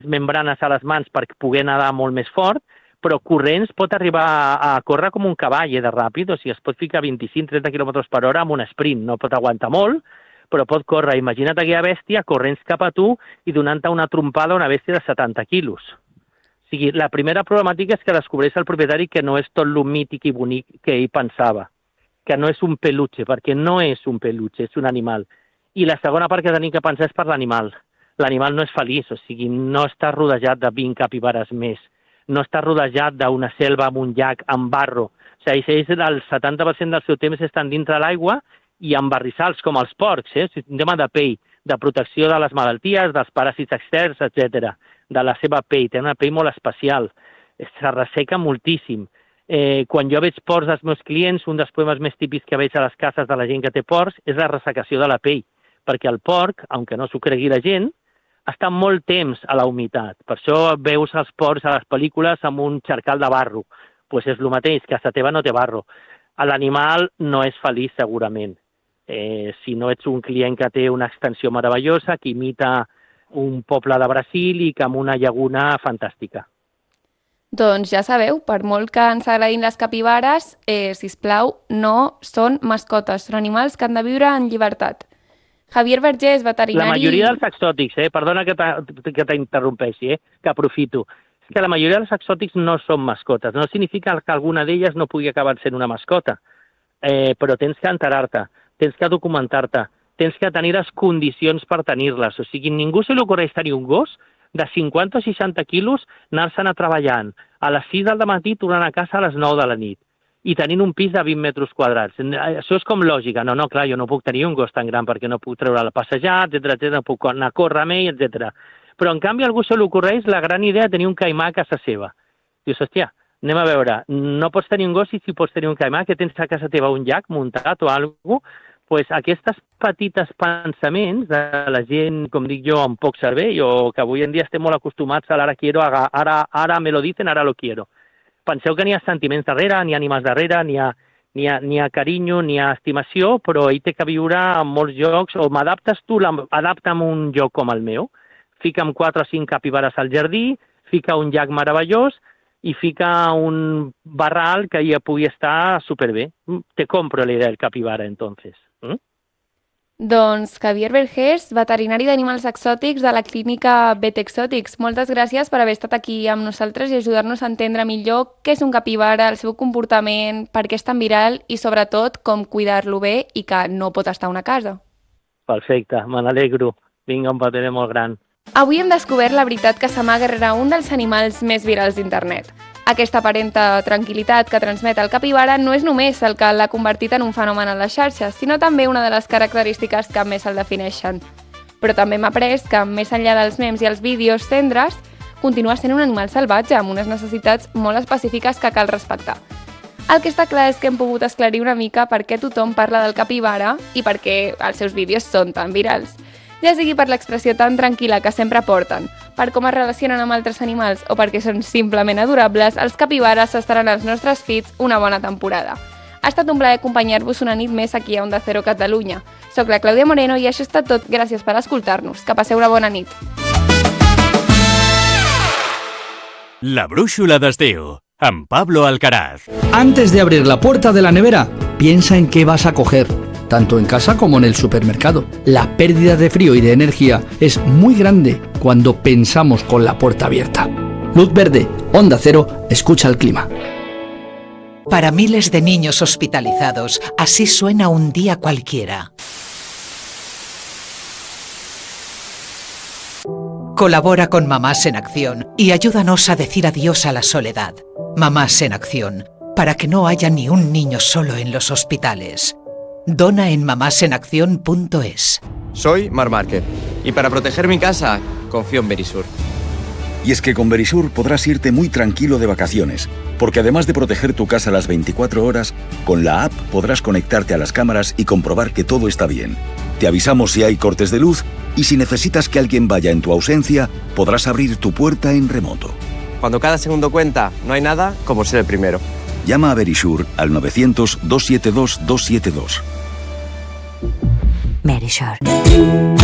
membranes a les mans per poder nedar molt més fort, però corrents pot arribar a córrer com un cavall de ràpid, o sigui, es pot ficar 25-30 km per hora amb un sprint, no pot aguantar molt, però pot córrer. Imagina't aquella bèstia corrents cap a tu i donant-te una trompada a una bèstia de 70 quilos. O sigui, la primera problemàtica és que descobreix el propietari que no és tot lo mític i bonic que ell pensava, que no és un peluche, perquè no és un peluche, és un animal. I la segona part que tenim que pensar és per l'animal. L'animal no és feliç, o sigui, no està rodejat de 20 capibares més, no està rodejat d'una selva amb un llac amb barro. O sigui, ells el 70% del seu temps estan dintre l'aigua i amb barrissals com els porcs, és un tema de pell, de protecció de les malalties, dels paràsits externs, etc. De la seva pell, té una pell molt especial, se resseca moltíssim. Quan jo veig porcs dels meus clients, un dels problemes més típics que veig a les cases de la gent que té porcs és la ressecació de la pell, perquè el porc, aunque no s'ho cregui la gent, està molt temps a la humitat. Per això veus els porcs a les pel·lícules amb un xarcal de barro. Pues és el mateix, que a casa teva no té barro. L'animal no és feliç, segurament. Si no ets un client que té una extensió meravellosa, que imita un poble de Brasil i que amb una llaguna fantàstica. Doncs ja sabeu, per molt que ens agradin les capibares, sisplau, no són mascotes, són animals que han de viure en llibertat. Javier Vergé és veterinari... La majoria dels exòtics, perdona que t'interrompeixi, que aprofito. És que la majoria dels exòtics no són mascotes. No significa que alguna d'elles no pugui acabar sent una mascota. Però tens que enterar-te, tens que documentar-te, tens que tenir les condicions per tenir-les. O sigui, ningú se li ocorreix tenir un gos de 50 o 60 quilos, anar-se'n a treballant a les 6 del matí, tornant a casa a les 9 de la nit i tenint un pis de 20 metres quadrats. Això és com lògica. No, clar, jo no puc tenir un gos tan gran perquè no puc treure'l a passejar, etc., no puc anar a córrer amb ell, etc. Però, en canvi, a algú se li ocorreix la gran idea de tenir un caimà a casa seva. Dius, hòstia, anem a veure, no pots tenir un gos i si pots tenir un caimà, que tens a casa teva un llac muntat o alguna cosa, pues aquestes petites pensaments de la gent, com dic jo, amb poc cervell, o que avui en dia estem molt acostumats a l'ara quiero, ara me lo dicen, ara lo quiero. Penseu que n'hi ha sentiments darrere, n'hi ha ànimes darrere, n'hi ha carinyo, n'hi ha estimació, però ell té que viure en molts llocs, o m'adaptes tu, adapta'm un lloc com el meu, fica'm 4 o 5 capibares al jardí, fica un llac meravellós i fica un barral que ja pugui estar superbé. Te compro la idea del capibara, entonces. Doncs Javier Vergés, veterinari d'animals exòtics de la clínica Vet Exotics. Moltes gràcies per haver estat aquí amb nosaltres i ajudar-nos a entendre millor què és un capibara, el seu comportament, per què és tan viral i, sobretot, com cuidar-lo bé i que no pot estar a una casa. Perfecte, me n'alegro. Vinga, un petó molt gran. Avui hem descobert la veritat que s'amaga rere un dels animals més virals d'internet. Aquesta aparenta tranquil·litat que transmet el capibara no és només el que l'ha convertit en un fenomen a les xarxes, sinó també una de les característiques que més el defineixen. Però també hem après que, més enllà dels memes i els vídeos tendres, continua sent un animal salvatge amb unes necessitats molt específiques que cal respectar. El que està clar és que hem pogut esclarir una mica per què tothom parla del capibara i per què els seus vídeos són tan virals. Ja sigui per l'expressió tan tranquil·la que sempre porten, per com es relacionen amb altres animals o perquè són simplement adorables, els capibares estaran als nostres feeds una bona temporada. Ha estat un plaer acompanyar-vos una nit més aquí a Onda Cero Catalunya. Soc la Clàudia Moreno i això ha estat tot. Gràcies per escoltar-nos. Que passeu una bona nit. La brúixola d'estiu, amb Pablo Alcaraz. Antes de abrir la puerta de la nevera, piensa en qué vas a coger, tanto en casa como en el supermercado. La pérdida de frío y de energía es muy grande cuando pensamos con la puerta abierta. Luz verde, Onda Cero, escucha el clima. Para miles de niños hospitalizados, así suena un día cualquiera. Colabora con Mamás en Acción y ayúdanos a decir adiós a la soledad. Mamás en Acción, para que no haya ni un niño solo en los hospitales. Dona en mamásenacción.es. Soy Mar Márquez y para proteger mi casa confío en Verisur. Y es que con Verisur podrás irte muy tranquilo de vacaciones, porque además de proteger tu casa las 24 horas, con la app podrás conectarte a las cámaras y comprobar que todo está bien. Te avisamos si hay cortes de luz y si necesitas que alguien vaya en tu ausencia, podrás abrir tu puerta en remoto. Cuando cada segundo cuenta, no hay nada como ser el primero. Llama a Verisur al 900-272-272. Verisur.